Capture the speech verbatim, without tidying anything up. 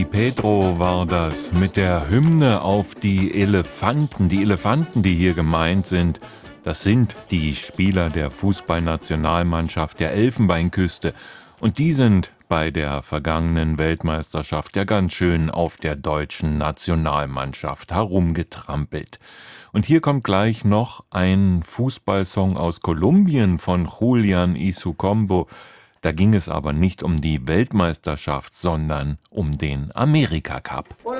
Pedro war das mit der Hymne auf die Elefanten. Die Elefanten, die hier gemeint sind, das sind die Spieler der Fußballnationalmannschaft der Elfenbeinküste. Und die sind bei der vergangenen Weltmeisterschaft ja ganz schön auf der deutschen Nationalmannschaft herumgetrampelt. Und hier kommt gleich noch ein Fußballsong aus Kolumbien von Julian Isukombo. Da ging es aber nicht um die Weltmeisterschaft, sondern um den Amerika-Cup.